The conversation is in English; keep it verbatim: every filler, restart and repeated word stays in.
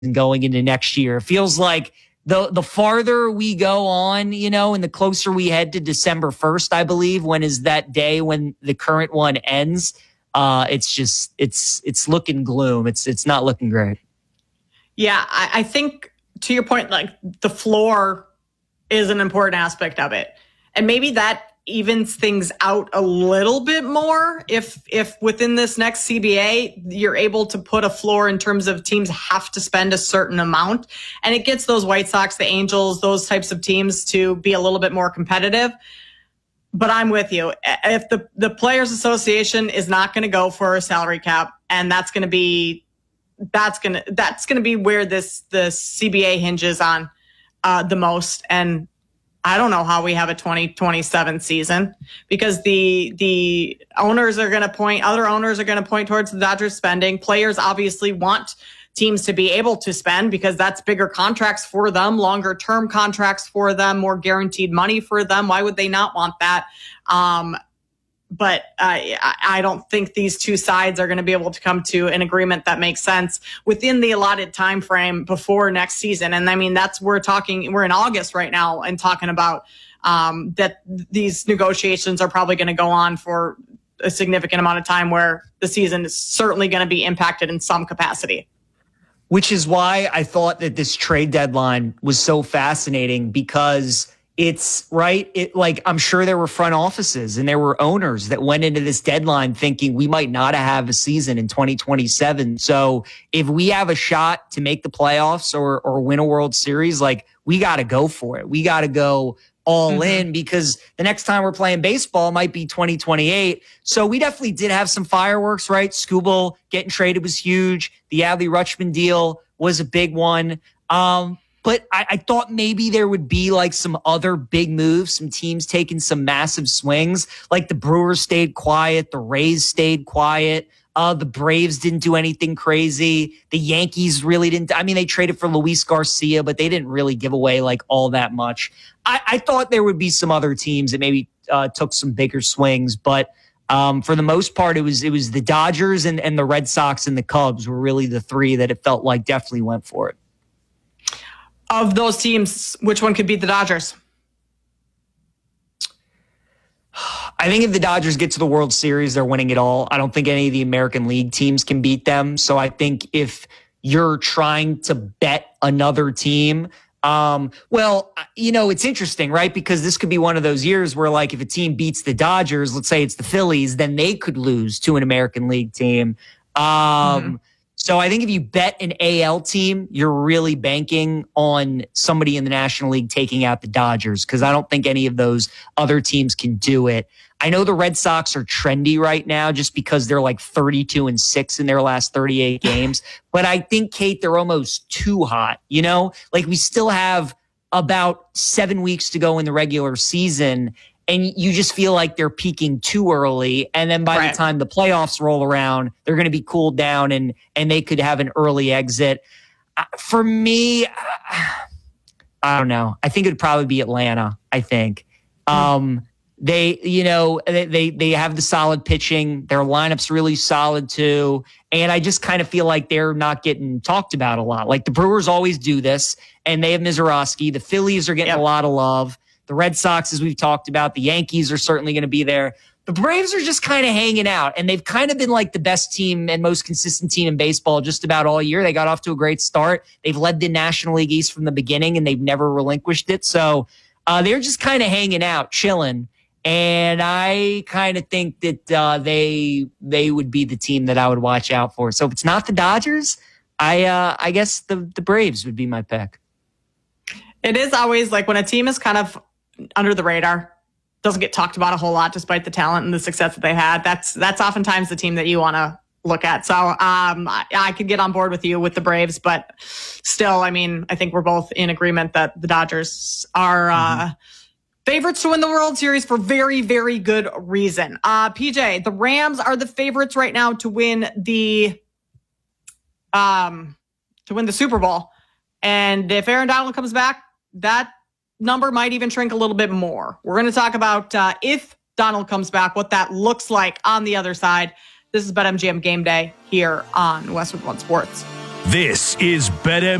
going into next year. It feels like the the farther we go on, you know, and the closer we head to December first, I believe, when is that day when the current one ends, uh, it's just it's it's looking gloom. It's it's not looking great. Yeah, I, I think to your point, like the floor is an important aspect of it. And maybe that evens things out a little bit more if if within this next C B A you're able to put a floor in terms of teams have to spend a certain amount, and it gets those White Sox, the Angels, those types of teams to be a little bit more competitive. But I'm with you. If the the Players Association is not going to go for a salary cap, and that's going to be that's going to that's going to be where this the C B A hinges on uh, the most. And I don't know how we have a twenty twenty-seven season, because the the owners are going to point, other owners are going to point towards the Dodgers spending. Players obviously want teams to be able to spend because that's bigger contracts for them, longer term contracts for them, more guaranteed money for them. Why would they not want that? Um, but uh, I don't think these two sides are going to be able to come to an agreement that makes sense within the allotted time frame before next season. And I mean, that's we're talking. We're in August right now, and talking about um, that these negotiations are probably going to go on for a significant amount of time, where the season is certainly going to be impacted in some capacity. Which is why I thought that this trade deadline was so fascinating, because it's right. It like, I'm sure there were front offices and there were owners that went into this deadline thinking we might not have a season in twenty twenty-seven. So if we have a shot to make the playoffs or, or win a World Series, like, we got to go for it. We got to go all mm-hmm. in, because the next time we're playing baseball might be twenty twenty-eight. So we definitely did have some fireworks, right? Skubal getting traded was huge. The Adley Rutschman deal was a big one. Um, But I, I thought maybe there would be like some other big moves, some teams taking some massive swings. Like the Brewers stayed quiet, the Rays stayed quiet, uh, the Braves didn't do anything crazy. The Yankees really didn't. I mean, they traded for Luis Garcia, but they didn't really give away like all that much. I, I thought there would be some other teams that maybe uh, took some bigger swings, but um, for the most part, it was it was the Dodgers and, and the Red Sox and the Cubs were really the three that it felt like definitely went for it. Of those teams, which one could beat the Dodgers? I think if the Dodgers get to the World Series, they're winning it all. I don't think any of the American League teams can beat them. So I think if you're trying to bet another team, um, well, you know, it's interesting, right? Because this could be one of those years where, like, if a team beats the Dodgers, let's say it's the Phillies, then they could lose to an American League team. Um, mm-hmm. So I think if you bet an A L team, you're really banking on somebody in the National League taking out the Dodgers, because I don't think any of those other teams can do it. I know the Red Sox are trendy right now just because they're like thirty-two and six in their last thirty-eight games. But I think, Kate, they're almost too hot. You know, like, we still have about seven weeks to go in the regular season, and you just feel like they're peaking too early. And then by right. the time the playoffs roll around, they're going to be cooled down and, and they could have an early exit. Uh, for me, uh, I don't know. I think it'd probably be Atlanta, I think. Um, they, you know, they, they, they have the solid pitching. Their lineup's really solid too. And I just kind of feel like they're not getting talked about a lot. Like, the Brewers always do this, and they have Mizorowski. The Phillies are getting yep. a lot of love. The Red Sox, as we've talked about, the Yankees are certainly going to be there. The Braves are just kind of hanging out, and they've kind of been like the best team and most consistent team in baseball just about all year. They got off to a great start. They've led the National League East from the beginning, and they've never relinquished it. So uh, they're just kind of hanging out, chilling. And I kind of think that uh, they they would be the team that I would watch out for. So if it's not the Dodgers, I uh, I guess the, the Braves would be my pick. It is always like when a team is kind of under the radar, doesn't get talked about a whole lot despite the talent and the success that they had. That's that's oftentimes the team that you want to look at. So um, I, I could get on board with you with the Braves, but still, I mean, I think we're both in agreement that the Dodgers are mm-hmm. uh, favorites to win the World Series for very, very good reason. Uh, P J, the Rams are the favorites right now to win the um to win the Super Bowl. And if Aaron Donald comes back, that number might even shrink a little bit more. We're going to talk about uh, if Donald comes back, what that looks like on the other side. This is BetMGM Game Day here on Westwood One Sports. This is BetMGM.